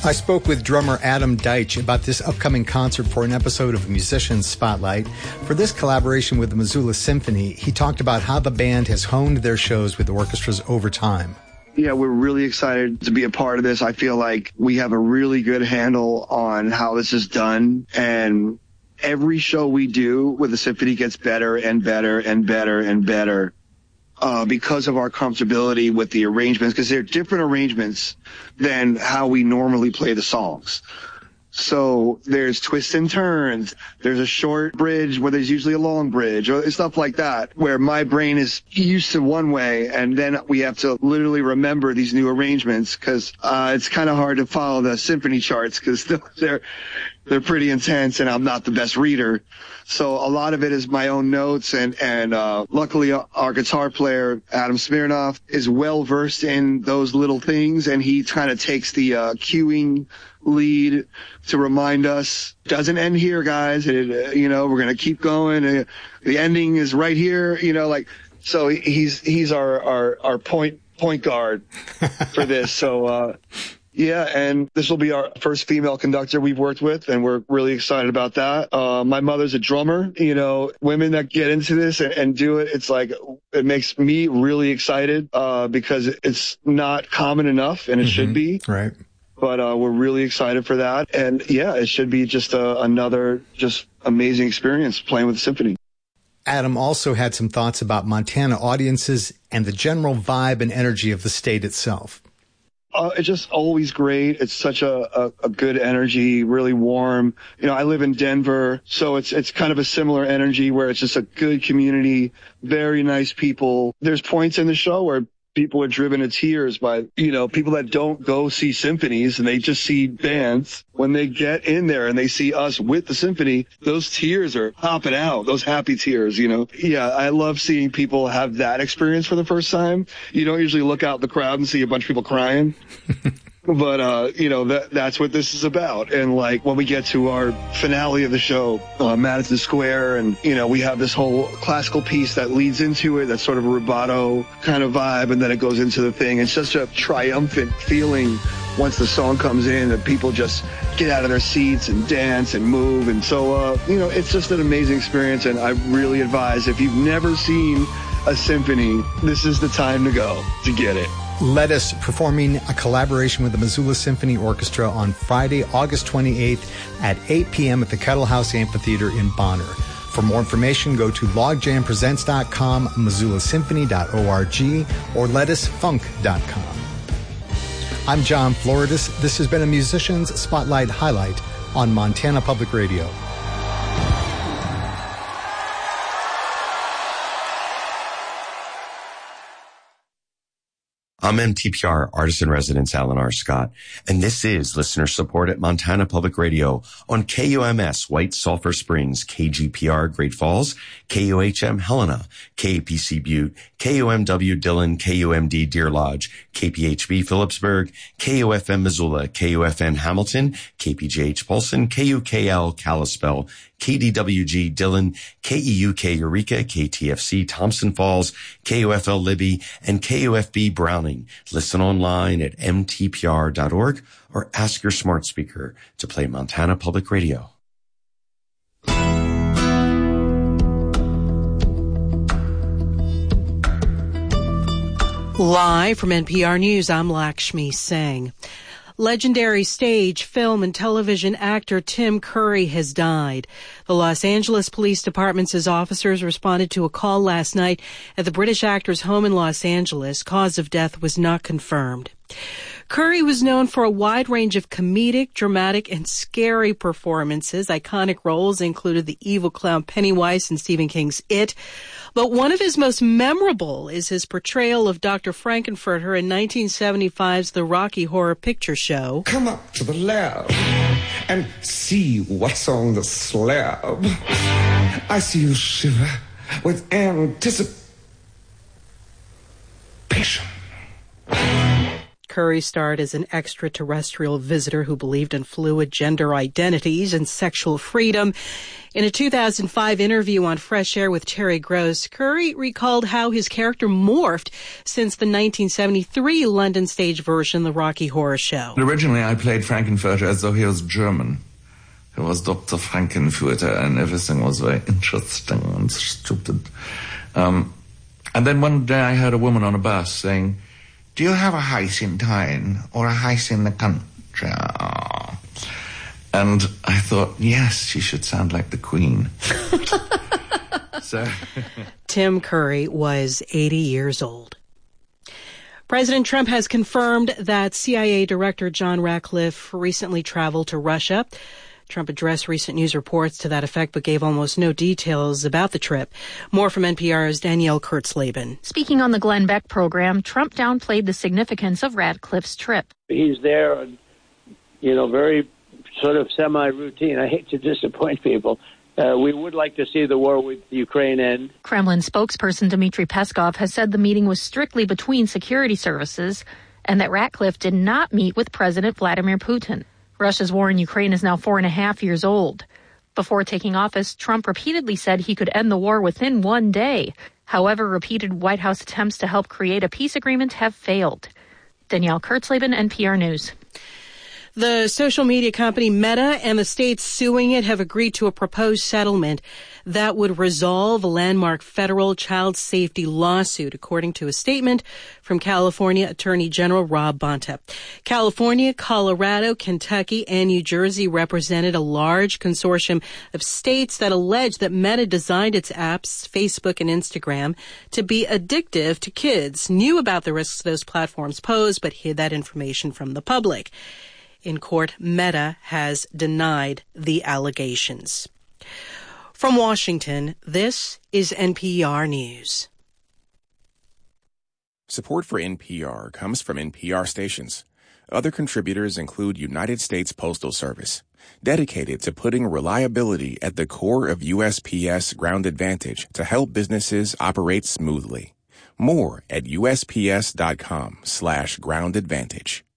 I spoke with drummer Adam Deitch about this upcoming concert for an episode of Musicians Spotlight. For this collaboration with the Missoula Symphony, he talked about how the band has honed their shows with orchestras over time. Yeah, we're really excited to be a part of this. I feel like we have a really good handle on how this is done, and every show we do with the symphony gets better and better and better and better. Because of our comfortability with the arrangements, because they're different arrangements than how we normally play the songs. So there's twists and turns. There's a short bridge where there's usually a long bridge or stuff like that, where my brain is used to one way, and then we have to literally remember these new arrangements because it's kind of hard to follow the symphony charts because they're pretty intense, and I'm not the best reader. So a lot of it is my own notes, and luckily our guitar player, Adam Smirnoff, is well versed in those little things, and he kind of takes the cueing lead to remind us, doesn't end here, guys. We're going to keep going. The ending is right here, so he's our point guard for this. So, yeah, and this will be our first female conductor we've worked with, and we're really excited about that. My mother's a drummer. Women that get into this and do it, it's like, it makes me really excited because it's not common enough, and it should be. Right. But we're really excited for that. And, yeah, it should be just another just amazing experience playing with the symphony. Adam also had some thoughts about Montana audiences and the general vibe and energy of the state itself. It's just always great. It's such a good energy, really warm. I live in Denver, so it's kind of a similar energy where it's just a good community, very nice people. There's points in the show where people are driven to tears by, people that don't go see symphonies and they just see bands. When they get in there and they see us with the symphony, those tears are popping out, those happy tears, Yeah, I love seeing people have that experience for the first time. You don't usually look out the crowd and see a bunch of people crying. But, that's what this is about. And when we get to our finale of the show, Madison Square, and, we have this whole classical piece that leads into it. That's sort of a rubato kind of vibe. And then it goes into the thing. It's such a triumphant feeling once the song comes in that people just get out of their seats and dance and move. And so, it's just an amazing experience. And I really advise, if you've never seen a symphony, this is the time to go to get it. Lettuce performing a collaboration with the Missoula Symphony Orchestra on Friday, August 28th at 8 p.m. at the Kettle House Amphitheater in Bonner. For more information, go to logjampresents.com, missoulaSymphony.org, or lettucefunk.com. I'm John Floridis. This has been a Musicians Spotlight highlight on Montana Public Radio. I'm MTPR Artist-in-Residence Alan R. Scott, and this is listener support at Montana Public Radio on KUMS White Sulphur Springs, KGPR Great Falls, KUHM Helena, KAPC Butte, KUMW Dillon, KUMD Deer Lodge, KPHB Phillipsburg, KUFM Missoula, KUFN Hamilton, KPJH Polson, KUKL Kalispell, KDWG Dillon, KEUK Eureka, KTFC Thompson Falls, KUFL Libby, and KUFB Browning. Listen online at mtpr.org or ask your smart speaker to play Montana Public Radio. Live from NPR News, I'm Lakshmi Singh. Legendary stage, film, and television actor Tim Curry has died. The Los Angeles Police Department says officers responded to a call last night at the British actor's home in Los Angeles. Cause of death was not confirmed. Curry was known for a wide range of comedic, dramatic, and scary performances. Iconic roles included the evil clown Pennywise in Stephen King's It. But one of his most memorable is his portrayal of Dr. Frankenfurter in 1975's The Rocky Horror Picture Show. Come up to the lab and see what's on the slab. I see you shiver with anticipation. Curry starred as an extraterrestrial visitor who believed in fluid gender identities and sexual freedom. In a 2005 interview on Fresh Air with Terry Gross, Curry recalled how his character morphed since the 1973 London stage version, The Rocky Horror Show. Originally, I played Frankenfurter as though he was German. He was Dr. Frankenfurter, and everything was very interesting and stupid. And then one day I heard a woman on a bus saying, "Do you have a house in town or a house in the country?" And I thought, yes, she should sound like the Queen. Tim Curry was 80 years old. President Trump has confirmed that CIA Director John Ratcliffe recently traveled to Russia. Trump addressed recent news reports to that effect, but gave almost no details about the trip. More from NPR's Danielle Kurtzleben. Speaking on the Glenn Beck program, Trump downplayed the significance of Ratcliffe's trip. He's there, and, very sort of semi-routine. I hate to disappoint people. We would like to see the war with Ukraine end. Kremlin spokesperson Dmitry Peskov has said the meeting was strictly between security services and that Ratcliffe did not meet with President Vladimir Putin. Russia's war in Ukraine is now 4.5 years old. Before taking office, Trump repeatedly said he could end the war within one day. However, repeated White House attempts to help create a peace agreement have failed. Danielle Kurtzleben, NPR News. The social media company Meta and the states suing it have agreed to a proposed settlement that would resolve a landmark federal child safety lawsuit, according to a statement from California Attorney General Rob Bonta. California, Colorado, Kentucky, and New Jersey represented a large consortium of states that allege that Meta designed its apps, Facebook and Instagram, to be addictive to kids, knew about the risks those platforms pose, but hid that information from the public. In court, Meta has denied the allegations. From Washington, this is NPR News. Support for NPR comes from NPR stations. Other contributors include United States Postal Service, dedicated to putting reliability at the core of USPS Ground Advantage to help businesses operate smoothly. More at USPS.com/groundadvantage.